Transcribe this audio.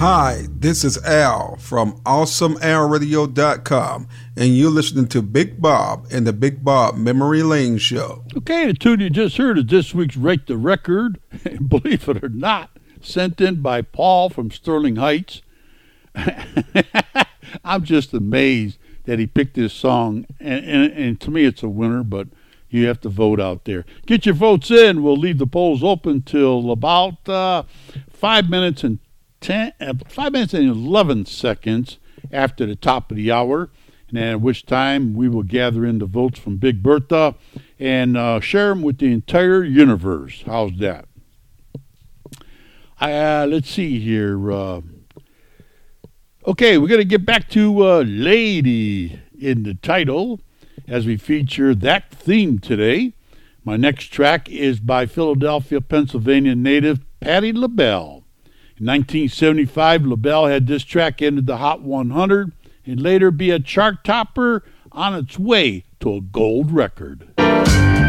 Hi, this is Al from AwesomeAlRadio.com, and you're listening to Big Bob and the Big Bob Memory Lane Show. Okay, the tune you just heard is this week's Rate the Record, believe it or not, sent in by Paul from Sterling Heights. I'm just amazed that he picked this song, and to me it's a winner, but you have to vote out there. Get your votes in. We'll leave the polls open till about 5 minutes and 11 seconds after the top of the hour, and at which time we will gather in the votes from Big Bertha and share them with the entire universe. How's that? Let's see here. Okay, we're going to get back to Lady in the title as we feature that theme today. My next track is by Philadelphia, Pennsylvania native Patti LaBelle. In 1975, LaBelle had this track enter the Hot 100 and later be a chart topper on its way to a gold record.